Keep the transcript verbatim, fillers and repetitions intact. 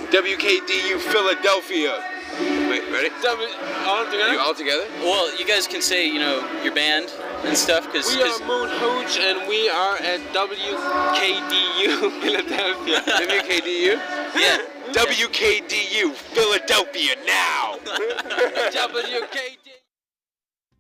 W K D U Philadelphia. Wait, ready? W all together? You all together? Well, you guys can say, you know, your band and stuff, because... We are Moon Hooch, and we are at W K D U Philadelphia. W K D U? Yeah. W K D U Philadelphia now! W K D U